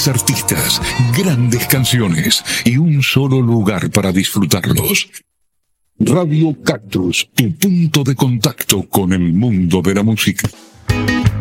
grandes artistas, grandes canciones y un solo lugar para disfrutarlos. Radio Cactus, tu punto de contacto con el mundo de la música.